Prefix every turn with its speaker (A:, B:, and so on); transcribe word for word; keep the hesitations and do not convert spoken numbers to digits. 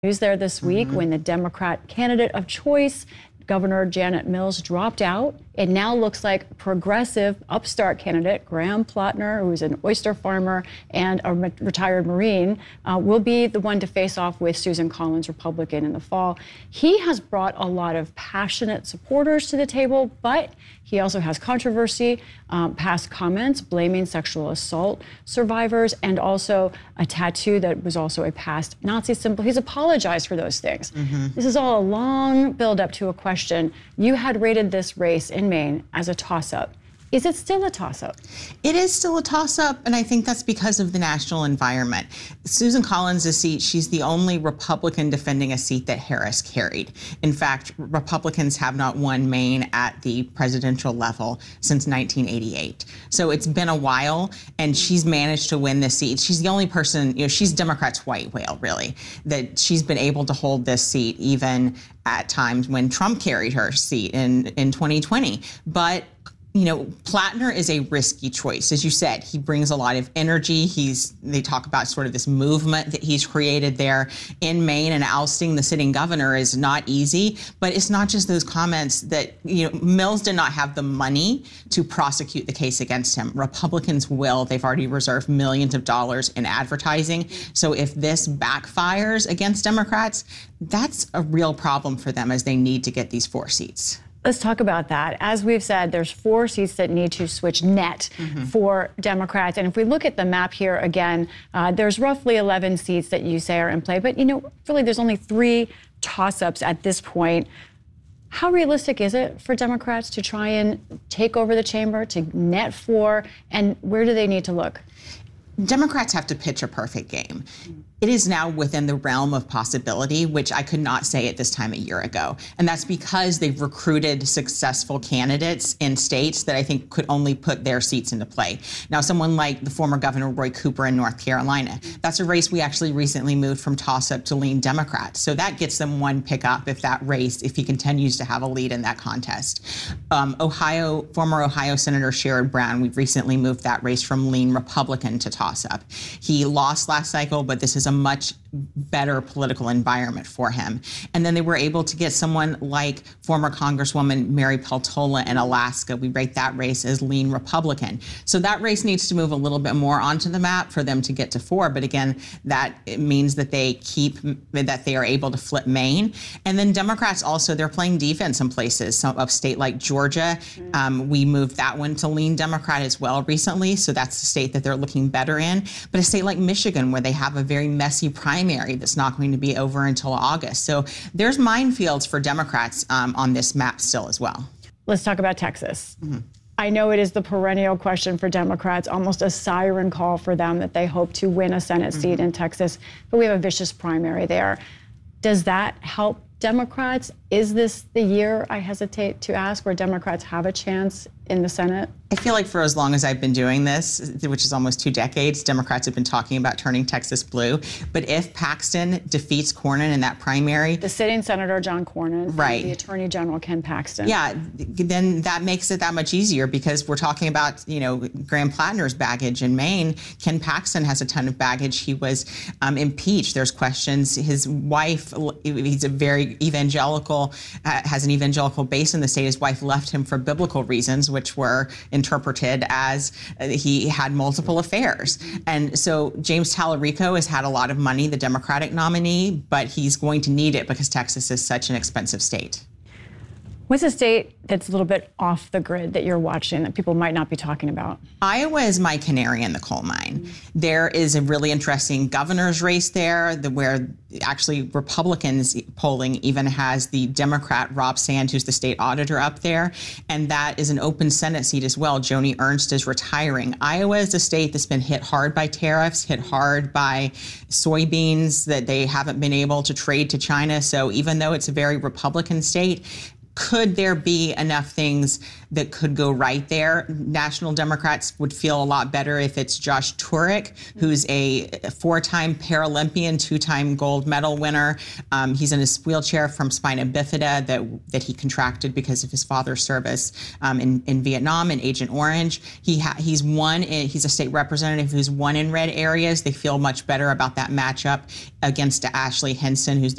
A: News there this week
B: Mm-hmm.
A: when the Democrat candidate of choice, Governor Janet Mills, dropped out. It now looks like progressive upstart candidate Graham Plotner, who's an oyster farmer and a re- retired Marine, uh, will be the one to face off with Susan Collins, Republican, in the fall. He has brought a lot of passionate supporters to the table, but he also has controversy, um, past comments blaming sexual assault survivors, and also a tattoo that was also a past Nazi symbol. He's apologized for those things. Mm-hmm. This is all a long build-up to a question. You had rated this race in Maine as a toss-up. Is it still a toss-up?
B: It is still a toss-up, and I think that's because of the national environment. Susan Collins' seat, she's the only Republican defending a seat that Harris carried. In fact, Republicans have not won Maine at the presidential level since nineteen eighty-eight. So it's been a while, and she's managed to win this seat. She's the only person, you know, she's Democrats' white whale, really, that she's been able to hold this seat even at times when Trump carried her seat in, in twenty twenty. But you know, Plotner is a risky choice. As you said, he brings a lot of energy. He's, they talk about sort of this movement that he's created there in Maine, and ousting the sitting governor is not easy. But it's not just those comments that, you know, Mills did not have the money to prosecute the case against him. Republicans will. They've already reserved millions of dollars in advertising. So if this backfires against Democrats, that's a real problem for them as they need to get these four seats.
A: Let's talk about that. As we've said, there's four seats that need to switch net mm-hmm. for Democrats. And if we look at the map here again, uh, there's roughly eleven seats that you say are in play. But, you know, really, there's only three toss-ups at this point. How realistic is it for Democrats to try and take over the chamber, to net four? And where do they need to look?
B: Democrats have to pitch a perfect game. It is now within the realm of possibility, which I could not say at this time a year ago. And that's because they've recruited successful candidates in states that I think could only put their seats into play. Now, someone like the former Governor Roy Cooper in North Carolina, that's a race we actually recently moved from toss-up to lean Democrat. So that gets them one pick up if that race, if he continues to have a lead in that contest. Um, Ohio, former Ohio Senator Sherrod Brown, we've recently moved that race from lean Republican to toss-up. He lost last cycle, but this is a much better political environment for him. And then they were able to get someone like former Congresswoman Mary Peltola in Alaska. We rate that race as lean Republican. So that race needs to move a little bit more onto the map for them to get to four. But again, that means that they keep, that they are able to flip Maine. And then Democrats also, they're playing defense in places. So a state like Georgia, mm-hmm. um, we moved that one to lean Democrat as well recently. So that's the state that they're looking better in. But a state like Michigan, where they have a very messy primary that's not going to be over until August. So there's minefields for Democrats um, on this map still as well.
A: Let's talk about Texas.
B: Mm-hmm.
A: I know it is the perennial question for Democrats, almost a siren call for them that they hope to win a Senate seat mm-hmm. in Texas, but we have a vicious primary there. Does that help Democrats? Is this the year, I hesitate to ask, where Democrats have a chance in the Senate?
B: I feel like for as long as I've been doing this, which is almost two decades, Democrats have been talking about turning Texas blue. But if Paxton defeats Cornyn in that primary...
A: The sitting Senator John Cornyn,
B: right.
A: the Attorney General Ken Paxton.
B: Yeah, then that makes it that much easier because we're talking about, you know, Graham Plotner's baggage in Maine. Ken Paxton has a ton of baggage. He was um, impeached. There's questions. His wife, he's a very evangelical, uh, has an evangelical base in the state. His wife left him for biblical reasons, which were interpreted as uh, he had multiple affairs. And so James Tallarico has had a lot of money, the Democratic nominee, but he's going to need it because Texas is such an expensive state.
A: What's a state that's a little bit off the grid that you're watching that people might not be talking about?
B: Iowa is my canary in the coal mine. Mm-hmm. There is a really interesting governor's race there the, where actually Republicans polling even has the Democrat Rob Sand, who's the state auditor, up there. And that is an open Senate seat as well. Joni Ernst is retiring. Iowa is a state that's been hit hard by tariffs, hit hard by soybeans that they haven't been able to trade to China. So even though it's a very Republican state, could there be enough things that could go right there? National Democrats would feel a lot better if it's Josh Turek, who's a four-time Paralympian, two-time gold medal winner. Um, he's in a wheelchair from spina bifida that that he contracted because of his father's service um, in, in Vietnam in Agent Orange. He ha- he's won. In, he's a state representative who's won in red areas. They feel much better about that matchup against Ashley Hinson, who's the